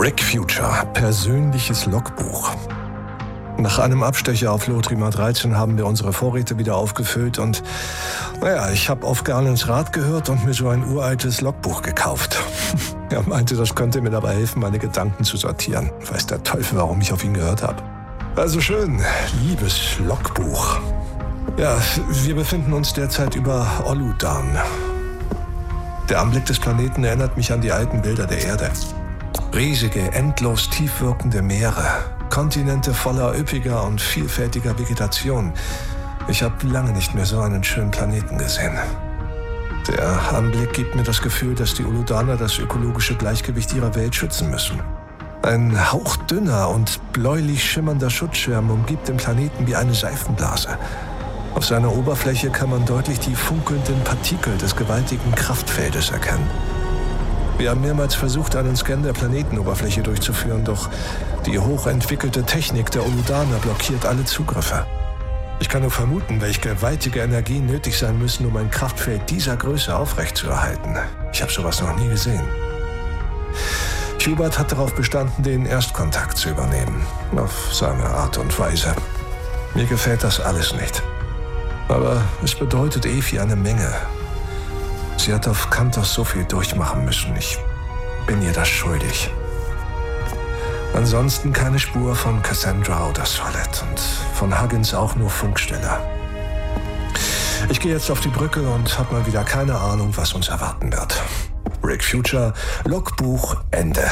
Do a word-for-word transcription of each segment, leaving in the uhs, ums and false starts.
Rick Future, persönliches Logbuch. Nach einem Abstecher auf Lothrimer dreizehn haben wir unsere Vorräte wieder aufgefüllt und, naja, ich habe auf Garlands Rat gehört und mir so ein uraltes Logbuch gekauft. Er meinte, das könnte mir dabei helfen, meine Gedanken zu sortieren. Weiß der Teufel, warum ich auf ihn gehört habe. Also schön, liebes Logbuch. Ja, wir befinden uns derzeit über Oludan. Der Anblick des Planeten erinnert mich an die alten Bilder der Erde. Riesige, endlos tief wirkende Meere, Kontinente voller üppiger und vielfältiger Vegetation. Ich habe lange nicht mehr so einen schönen Planeten gesehen. Der Anblick gibt mir das Gefühl, dass die Oludaner das ökologische Gleichgewicht ihrer Welt schützen müssen. Ein hauchdünner und bläulich schimmernder Schutzschirm umgibt den Planeten wie eine Seifenblase. Auf seiner Oberfläche kann man deutlich die funkelnden Partikel des gewaltigen Kraftfeldes erkennen. Wir haben mehrmals versucht, einen Scan der Planetenoberfläche durchzuführen, doch die hochentwickelte Technik der Oludaner blockiert alle Zugriffe. Ich kann nur vermuten, welche gewaltige Energien nötig sein müssen, um ein Kraftfeld dieser Größe aufrechtzuerhalten. Ich habe sowas noch nie gesehen. Hubert hat darauf bestanden, den Erstkontakt zu übernehmen. Auf seine Art und Weise. Mir gefällt das alles nicht. Aber es bedeutet Evi eine Menge. Sie hat auf Kantos so viel durchmachen müssen. Ich bin ihr das schuldig. Ansonsten keine Spur von Cassandra oder Solid und von Huggins auch nur Funkstelle. Ich gehe jetzt auf die Brücke und habe mal wieder keine Ahnung, was uns erwarten wird. Rick Future, Logbuch, Ende.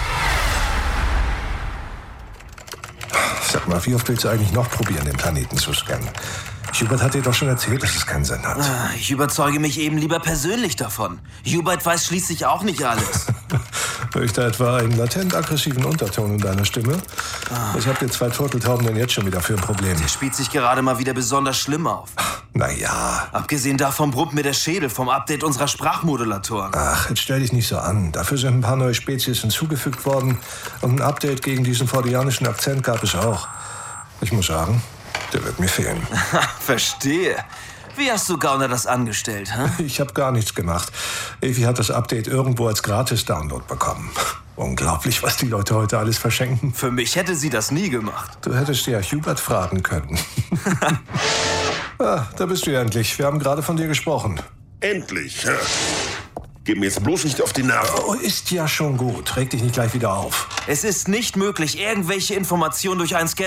Sag mal, wie oft willst du eigentlich noch probieren, den Planeten zu scannen? Hubert hat dir doch schon erzählt, dass es keinen Sinn hat. Ich überzeuge mich eben lieber persönlich davon. Hubert weiß schließlich auch nicht alles. Hör ich da etwa einen latent aggressiven Unterton in deiner Stimme? Ah. Was habt ihr zwei Turteltauben denn jetzt schon wieder für ein Problem? Der spielt sich gerade mal wieder besonders schlimm auf. Naja. Abgesehen davon brummt mir der Schädel vom Update unserer Sprachmodulatoren. Ach, jetzt stell dich nicht so an. Dafür sind ein paar neue Spezies hinzugefügt worden und ein Update gegen diesen fordianischen Akzent gab es auch. Ich muss sagen, der wird mir fehlen. Verstehe. Wie hast du Gauner das angestellt, hä? Ich habe gar nichts gemacht. Evi hat das Update irgendwo als Gratis-Download bekommen. Unglaublich, was die Leute heute alles verschenken. Für mich hätte sie das nie gemacht. Du hättest ja Hubert fragen können. Ah, da bist du ja endlich. Wir haben gerade von dir gesprochen. Endlich. Ja. Geh mir jetzt bloß nicht auf die Nerven. Oh, ist ja schon gut. Reg dich nicht gleich wieder auf. Es ist nicht möglich, irgendwelche Informationen durch einen Scan